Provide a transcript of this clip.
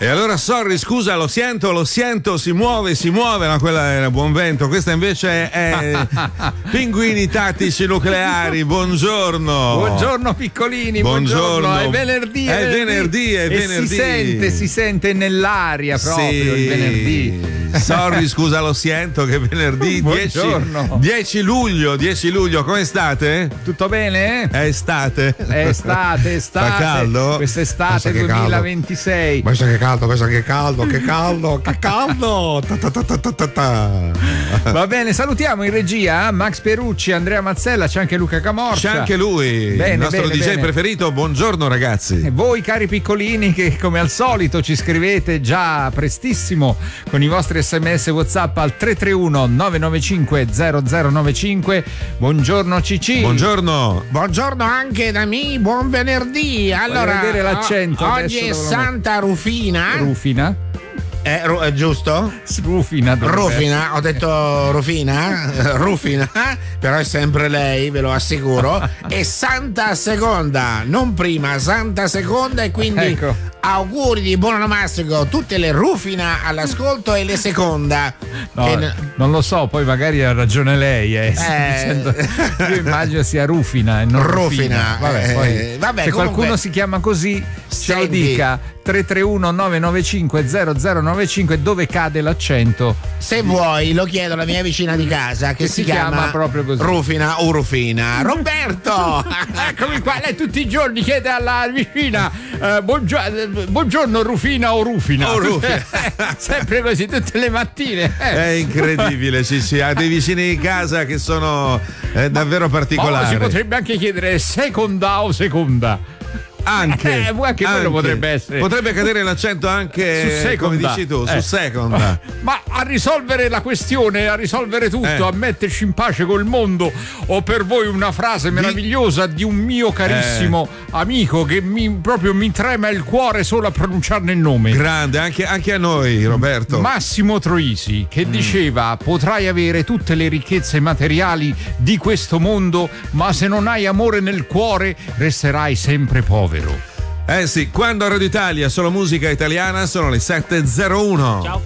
E allora sorry, scusa, lo sento, si muove, ma quella era Buon Vento, questa invece è Pinguini Tattici Nucleari, buongiorno. Buongiorno piccolini, buongiorno. È venerdì. Si sente nell'aria proprio il venerdì. Sorry, scusa, lo sento che venerdì 10 luglio, come state? Tutto bene? È estate. Fa caldo? Quest'estate 2026. Questo che caldo. Va bene, salutiamo in regia Max Perucci, Andrea Mazzella, c'è anche Luca Camorcia. C'è anche lui, il nostro DJ preferito. Buongiorno ragazzi. E voi cari piccolini che come al solito ci scrivete già prestissimo con i vostri SMS WhatsApp al 331 995 0095. Buongiorno Cici. Buongiorno anche da me, buon venerdì. Allora, vedere l'accento. Oggi è Santa Rufina. Rufina? È giusto? Rufina, ho detto Rufina, però è sempre lei, ve lo assicuro. E Santa Seconda, non prima, Santa Seconda, e quindi ecco. Auguri di buon onomastico, tutte le Rufina all'ascolto e le Seconda. No, non lo so, poi magari ha ragione lei. Io immagino sia Rufina e non Rufina. Vabbè, se qualcuno si chiama così, ce lo dica. 331 995 0095, dove cade l'accento? Se vuoi lo chiedo alla mia vicina di casa che si chiama proprio così, Rufina o Rufina. Roberto. Eccomi qua, lei tutti i giorni chiede alla vicina buongiorno Rufina o Rufina. Sempre così tutte le mattine. È incredibile, sì, ha dei vicini di casa che sono davvero particolari. Si potrebbe anche chiedere seconda o seconda. Anche quello potrebbe essere. Potrebbe cadere l'accento anche su seconda, come dici tu, su seconda. Ma a risolvere la questione, a risolvere tutto, a metterci in pace col mondo, ho per voi una frase meravigliosa di un mio carissimo amico che proprio mi trema il cuore solo a pronunciarne il nome. Grande, anche a noi, Roberto. Massimo Troisi, che diceva: potrai avere tutte le ricchezze materiali di questo mondo, ma se non hai amore nel cuore resterai sempre povero. Sì, quando a Radio Italia solo musica italiana sono le 7:01. Ciao.